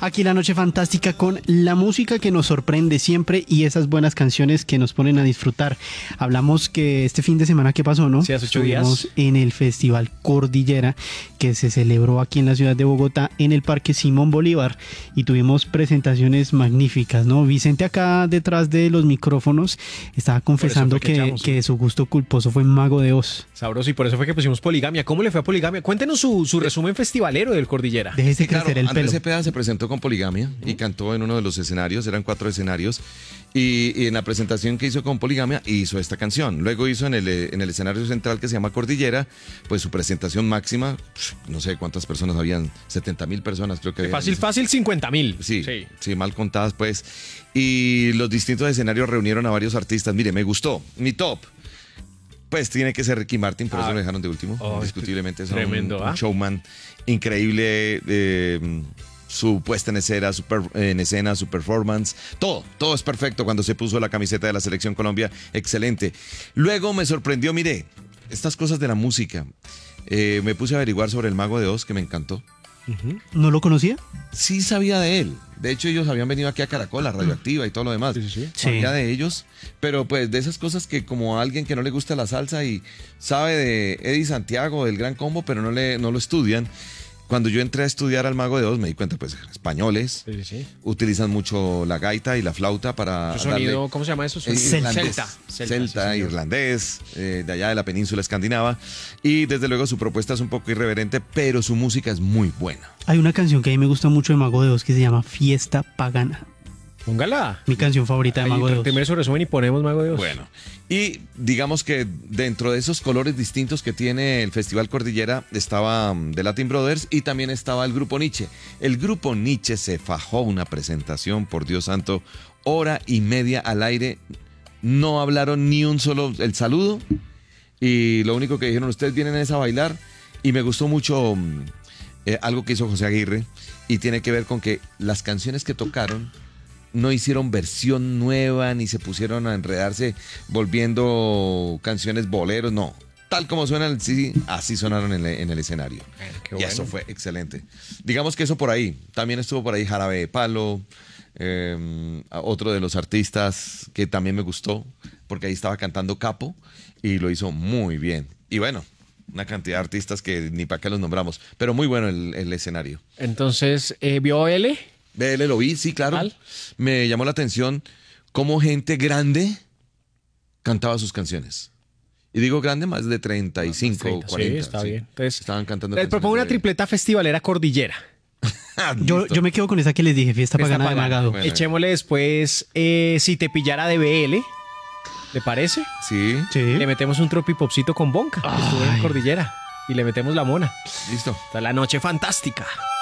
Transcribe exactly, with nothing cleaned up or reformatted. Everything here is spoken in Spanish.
Aquí la noche fantástica con la música que nos sorprende siempre y esas buenas canciones que nos ponen a disfrutar. Hablamos que este fin de semana que pasó, ¿no? Sí, hace ocho Estuvimos días. en el Festival Cordillera que se celebró aquí en la ciudad de Bogotá en el Parque Simón Bolívar y tuvimos presentaciones magníficas, ¿no? Vicente acá detrás de los micrófonos estaba confesando fue que que, echamos. que su gusto culposo fue Mago de Oz. Sabroso, y por eso fue que pusimos Poligamia. ¿Cómo le fue a Poligamia? Cuéntenos su, su resumen festivalero del Cordillera. Déjese Claro, crecer el Andrés pelo. Cepeda se presentó con Poligamia y cantó en uno de los escenarios, eran cuatro escenarios, y, y en la presentación que hizo con Poligamia hizo esta canción. Luego hizo en el, eh, en el escenario central que se llama Cordillera, pues su presentación máxima, pf, no sé cuántas personas habían, setenta mil personas creo que habían. Fácil, fácil, cincuenta mil. Sí, sí, sí, mal contadas pues. Y los distintos escenarios reunieron a varios artistas. Mire, me gustó. Mi top. Pues tiene que ser Ricky Martin, por Ah. eso lo dejaron de último. Oh, Indiscutiblemente es un, tremendo, un ¿ah? showman increíble. eh, su puesta en escena, su, per- en escena, su performance, todo, todo es perfecto cuando se puso la camiseta de la Selección Colombia, excelente. Luego me sorprendió, mire, estas cosas de la música. Eh, me puse a averiguar sobre el Mago de Oz, que me encantó. ¿No lo conocía? Sí sabía de él. De hecho, ellos habían venido aquí a Caracol, a Radioactiva y todo lo demás. Sí, sí, sí. Sabía Sí. de ellos, pero pues de esas cosas que como a alguien que no le gusta la salsa y sabe de Eddie Santiago, del Gran Combo, pero no, le, no lo estudian. Cuando yo entré a estudiar al Mago de Oz me di cuenta, pues, españoles Sí, sí, sí. utilizan mucho la gaita y la flauta para Su sonido, darle... ¿cómo se llama eso? El Sonido- irlandés. Celta. Celta, sí, señor. irlandés, eh, de allá de la península escandinava. Y desde luego su propuesta es un poco irreverente, pero su música es muy buena. Hay una canción que a mí me gusta mucho de Mago de Oz que se llama Fiesta Pagana. Póngala. Mi canción favorita de Ahí, Mago de Oz. primero su resumen y ponemos Mago de Oz. Bueno, y digamos que dentro de esos colores distintos que tiene el Festival Cordillera estaba um, The Latin Brothers y también estaba el Grupo Nietzsche. El Grupo Nietzsche se fajó una presentación, por Dios santo, hora y media al aire. No hablaron ni un solo, el saludo, y lo único que dijeron, ustedes vienen es a bailar, y me gustó mucho um, eh, algo que hizo José Aguirre, y tiene que ver con que las canciones que tocaron no hicieron versión nueva ni se pusieron a enredarse volviendo canciones boleros, no. Tal como suenan, sí, así sonaron en, el- en el escenario. Bueno, qué Y bueno. eso fue excelente. Digamos que eso por ahí. También estuvo por ahí Jarabe de Palo, eh, otro de los artistas que también me gustó, porque ahí estaba cantando Capo y lo hizo muy bien. Y bueno, una cantidad de artistas que ni para qué los nombramos, pero muy bueno el, el escenario. Entonces, eh, ¿vio L? B L lo vi, sí, claro. ¿Tal? Me llamó la atención cómo gente grande cantaba sus canciones. Y digo grande, más de treinta y cinco, treinta, sí, cuarenta. está bien. Entonces, estaban cantando Les canciones propongo una de- tripleta festivalera Cordillera. Ah, Yo, listo. yo me quedo con esa que les dije, Fiesta Fiesta Pagana de Pagana. Magado. Bueno. Echémosle después eh, Si te pillara de B L. ¿Le parece? Sí, Sí. Le metemos un tropipopcito con Bonca, que estuvo en Ay. Cordillera. Y le metemos la mona. listo. Hasta la noche fantástica.